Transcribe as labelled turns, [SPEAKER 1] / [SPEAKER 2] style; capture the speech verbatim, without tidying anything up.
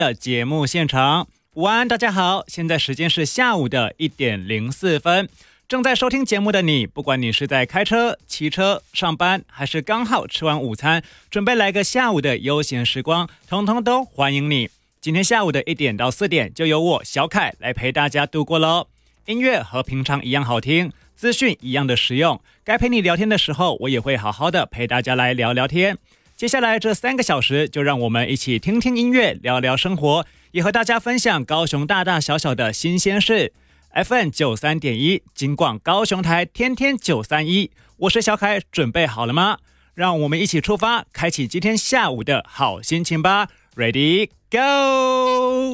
[SPEAKER 1] 的节目现场。午安，大家好，现在时间是下午的一点零四分。正在收听节目的你，不管你是在开车、骑车、上班，还是刚好吃完午餐，准备来个下午的悠闲时光，通通都欢迎你。今天下午的一点到四点，就由我小凯来陪大家度过咯。音乐和平常一样好听，资讯一样的实用，该陪你聊天的时候，我也会好好的陪大家来聊聊天。接下来这三个小时，就让我们一起听听音乐，聊聊生活，也和大家分享高雄大大小小的新鲜事。F M 九三点一，金广高雄台，天天九三一，我是小凯，准备好了吗？让我们一起出发，开启今天下午的好心情吧 ！Ready go！